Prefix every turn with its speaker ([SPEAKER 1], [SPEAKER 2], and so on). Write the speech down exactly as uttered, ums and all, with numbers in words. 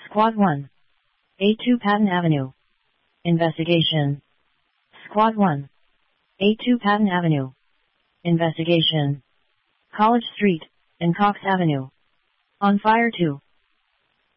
[SPEAKER 1] Squad one. A two Patton Avenue. Investigation. Squad one. A two Patton Avenue. Investigation. College Street and Cox Avenue. On fire two.